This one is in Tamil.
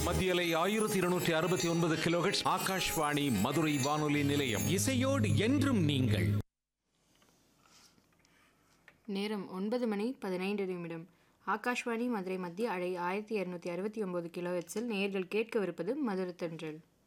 மத்தியலை 1269 கிலோஹெர்ட்ஸ் ஆகாஷ்வாணி மதுரை வானொலி நிலையம். இசையோடு என்றும் நீங்கள். நேரம் 9:15 ஆகாஷ்வாணி மதுரை மத்திய அலை 1269 கிலோஹெர்ட்ஸில் நேயர்கள் கேட்கவிருப்பது மதுரத்தன்றல்.